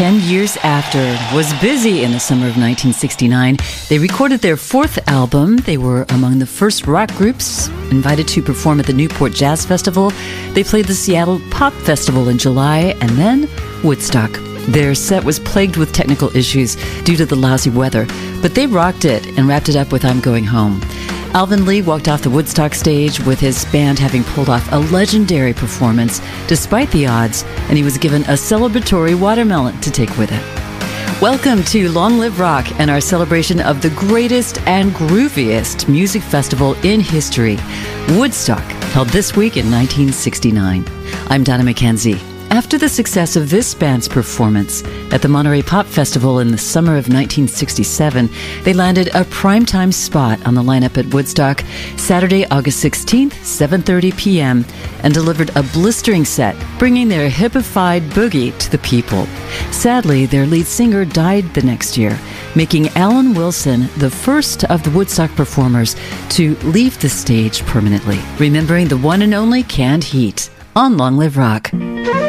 10 years after, was busy in the summer of 1969. They recorded their fourth album. They were among the first rock groups invited to perform at the Newport Jazz Festival. They played the Seattle Pop Festival in July, and then Woodstock. Their set was plagued with technical issues due to the lousy weather, but they rocked it and wrapped it up with I'm Going Home. Alvin Lee walked off the Woodstock stage with his band having pulled off a legendary performance despite the odds, and he was given a celebratory watermelon to take with it. Welcome to Long Live Rock and our celebration of the greatest and grooviest music festival in history, Woodstock, held this week in 1969. I'm Donna McKenzie. After the success of this band's performance at the Monterey Pop Festival in the summer of 1967, they landed a primetime spot on the lineup at Woodstock Saturday, August 16th, 7:30 p.m., and delivered a blistering set, bringing their hippified boogie to the people. Sadly, their lead singer died the next year, making Alan Wilson the first of the Woodstock performers to leave the stage permanently, remembering the one and only Canned Heat on Long Live Rock.